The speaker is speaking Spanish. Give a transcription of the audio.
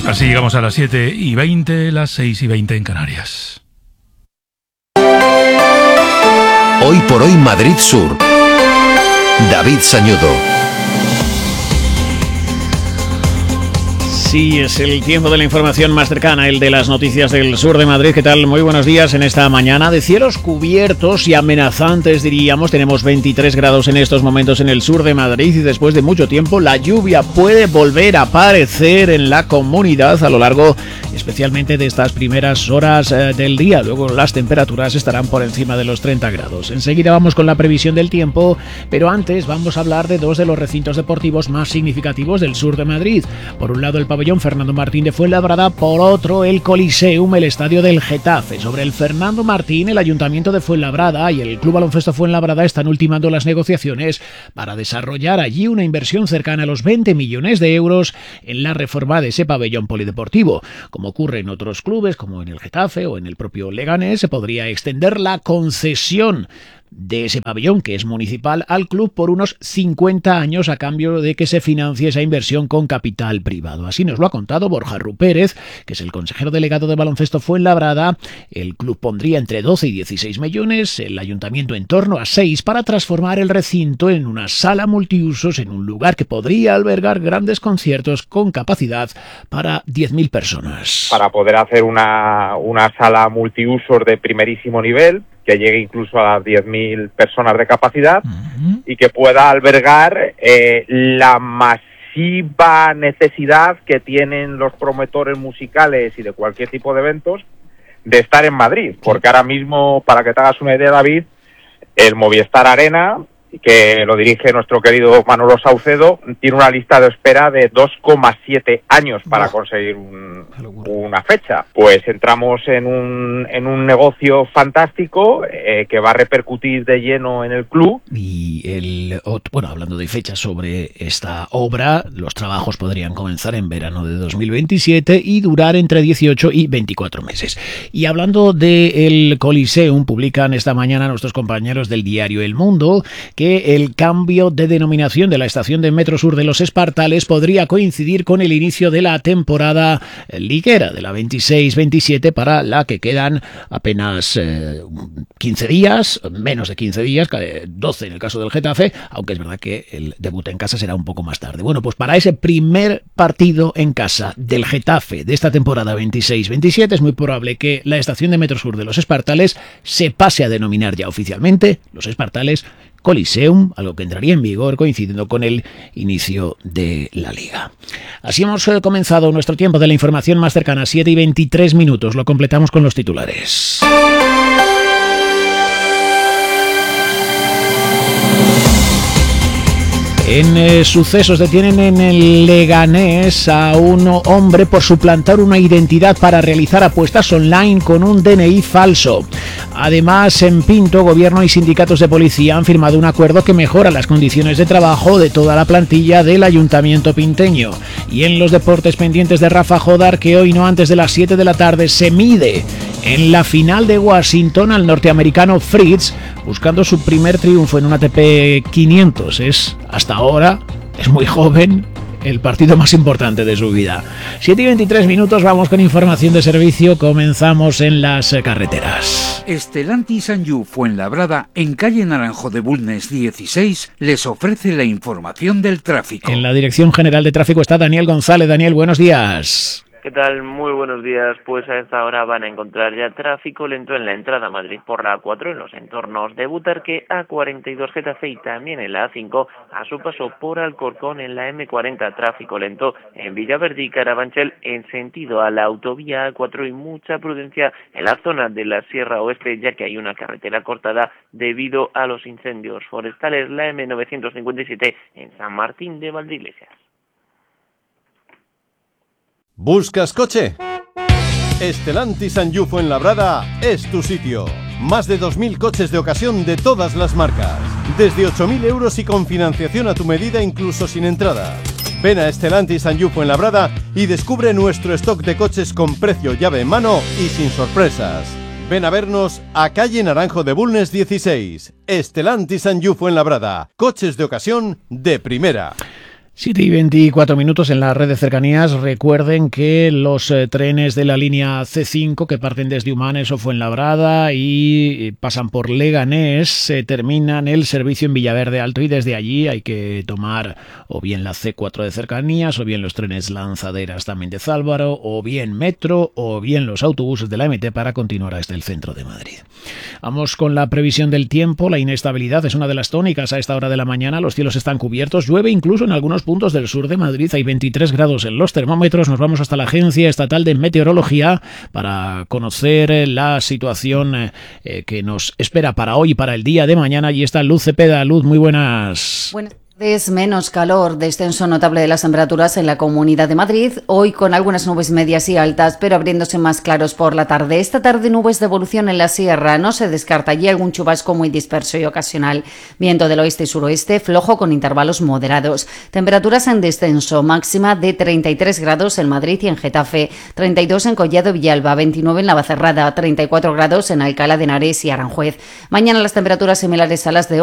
Así llegamos a las 7:20, las 6:20 en Canarias. Hoy por hoy Madrid Sur. David Sañudo. Sí, es el tiempo de la información más cercana, el de las noticias del sur de Madrid. ¿Qué tal? Muy buenos días en esta mañana de cielos cubiertos y amenazantes, diríamos. Tenemos 23 grados en estos momentos en el sur de Madrid y después de mucho tiempo la lluvia puede volver a aparecer en la comunidad a lo largo especialmente de estas primeras horas del día. Luego las temperaturas estarán por encima de los 30 grados. Enseguida vamos con la previsión del tiempo, pero antes vamos a hablar de dos de los recintos deportivos más significativos del sur de Madrid. Por un lado el pabellón Fernando Martín de Fuenlabrada, por otro el Coliseum, el estadio del Getafe. Sobre el Fernando Martín, el Ayuntamiento de Fuenlabrada y el Club Baloncesto Fuenlabrada están ultimando las negociaciones para desarrollar allí una inversión cercana a los 20 millones de euros en la reforma de ese pabellón polideportivo. Como ocurre en otros clubes, como en el Getafe o en el propio Leganés, se podría extender la concesión de ese pabellón, que es municipal, al club por unos 50 años a cambio de que se financie esa inversión con capital privado. Así nos lo ha contado Borja Rupérez, que es el consejero delegado de Baloncesto Fuenlabrada. El club pondría entre 12 y 16 millones, el ayuntamiento en torno a 6 para transformar el recinto en una sala multiusos, en un lugar que podría albergar grandes conciertos con capacidad para 10.000 personas. Para poder hacer una sala multiusos de primerísimo nivel, que llegue incluso a las 10.000 personas de capacidad y que pueda albergar la masiva necesidad que tienen los promotores musicales y de cualquier tipo de eventos de estar en Madrid. Porque ahora mismo, para que te hagas una idea, David, el Movistar Arena, que lo dirige nuestro querido Manolo Saucedo, tiene una lista de espera de 2,7 años para conseguir una fecha. Pues entramos en un negocio fantástico que va a repercutir de lleno en el club. Y hablando de fechas sobre esta obra, los trabajos podrían comenzar en verano de 2027 y durar entre 18 y 24 meses. Y hablando del Coliseum, publican esta mañana nuestros compañeros del diario El Mundo que el cambio de denominación de la estación de Metro Sur de Los Espartales podría coincidir con el inicio de la temporada liguera de la 26-27, para la que quedan apenas 15 días, menos de 15 días, 12 en el caso del Getafe, aunque es verdad que el debut en casa será un poco más tarde. Bueno, pues para ese primer partido en casa del Getafe de esta temporada 26-27 es muy probable que la estación de Metro Sur de Los Espartales se pase a denominar ya oficialmente Los Espartales Coliseum, algo que entraría en vigor coincidiendo con el inicio de la Liga. Así hemos comenzado nuestro tiempo de la información más cercana, 7:23. Lo completamos con los titulares. En sucesos detienen en el Leganés a un hombre por suplantar una identidad para realizar apuestas online con un DNI falso. Además, en Pinto, gobierno y sindicatos de policía han firmado un acuerdo que mejora las condiciones de trabajo de toda la plantilla del ayuntamiento pinteño. Y en los deportes, pendientes de Rafa Jodar, que hoy no antes de las 7 de la tarde se mide en la final de Washington al norteamericano Fritz, buscando su primer triunfo en un ATP 500. Hasta ahora, es muy joven, el partido más importante de su vida. 7:23, vamos con información de servicio. Comenzamos en las carreteras. Stellantis Sanyu Fuenlabrada, en calle Naranjo de Bulnes 16, les ofrece la información del tráfico. En la Dirección General de Tráfico está Daniel González. Daniel, buenos días. ¿Qué tal? Muy buenos días. Pues a esta hora van a encontrar ya tráfico lento en la entrada a Madrid por la A4 en los entornos de Butarque, A42 Getafe y también en la A5 a su paso por Alcorcón. En la M40 tráfico lento en Villaverde y Carabanchel en sentido a la autovía A4 y mucha prudencia en la zona de la Sierra Oeste, ya que hay una carretera cortada debido a los incendios forestales. La M957 en San Martín de Valdeiglesias. ¿Buscas coche? Stellantis Sanyu Fuenlabrada es tu sitio. Más de 2.000 coches de ocasión de todas las marcas. Desde 8.000 euros y con financiación a tu medida, incluso sin entrada. Ven a Stellantis Sanyu Fuenlabrada y descubre nuestro stock de coches con precio llave en mano y sin sorpresas. Ven a vernos a calle Naranjo de Bulnes 16. Stellantis Sanyu Fuenlabrada. Coches de ocasión de primera. 7:24 en la red de cercanías. Recuerden que los trenes de la línea C5 que parten desde Humanes o Fuenlabrada y pasan por Leganés terminan el servicio en Villaverde Alto, y desde allí hay que tomar o bien la C4 de cercanías, o bien los trenes lanzaderas también de Zálvaro, o bien metro, o bien los autobuses de la MT para continuar hasta el centro de Madrid. Vamos con la previsión del tiempo. La inestabilidad es una de las tónicas a esta hora de la mañana. Los cielos están cubiertos, llueve incluso en algunos puntos del sur de Madrid. Hay 23 grados en los termómetros. Nos vamos hasta la Agencia Estatal de Meteorología para conocer la situación que nos espera para hoy y para el día de mañana. Y está Luz Cepeda. Luz, muy buenas. Buenas. Es menos calor, descenso notable de las temperaturas en la Comunidad de Madrid, hoy con algunas nubes medias y altas, pero abriéndose más claros por la tarde. Esta tarde nubes de evolución en la sierra, no se descarta allí algún chubasco muy disperso y ocasional. Viento del oeste y suroeste, flojo con intervalos moderados. Temperaturas en descenso, máxima de 33 grados en Madrid y en Getafe, 32 en Collado Villalba, 29 en Navacerrada, 34 grados en Alcalá de Henares y Aranjuez. Mañana las temperaturas similares a las de hoy.